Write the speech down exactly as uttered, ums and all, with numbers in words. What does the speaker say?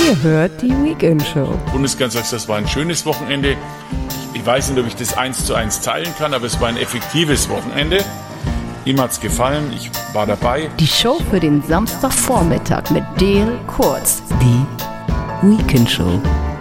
Ihr hört die Weekend Show. Bundeskanzler sagt, das war ein schönes Wochenende. Ich weiß nicht, ob ich das eins zu eins teilen kann, aber es war ein effektives Wochenende. Ihm hat's gefallen, ich war dabei. Die Show für den Samstagvormittag mit Dale Kurz. Die Weekend Show.